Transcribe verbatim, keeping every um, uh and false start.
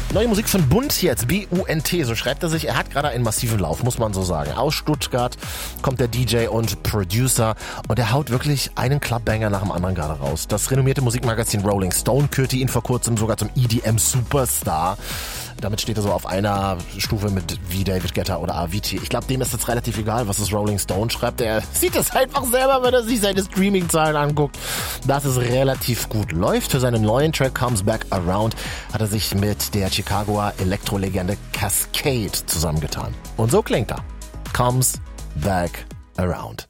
Neue Musik von Bunt jetzt, B U N T, so schreibt er sich. Er hat gerade einen massiven Lauf, muss man so sagen. Aus Stuttgart kommt der D J und Producer und er haut wirklich einen Clubbanger nach dem anderen gerade raus. Das renommierte Musikmagazin Rolling Stone kürte ihn vor kurzem sogar zum E D M-Superstar. Damit steht er so auf einer Stufe mit wie David Guetta oder Avicii. Ich glaube, dem ist jetzt relativ egal, was das Rolling Stone schreibt. Er sieht es einfach selber, wenn er sich seine Streaming-Zahlen anguckt, dass es relativ gut läuft. Für seinen neuen Track Comes Back Around hat er sich mit der Chicagoer Elektrolegende Cascade zusammengetan. Und so klingt er. Comes Back Around.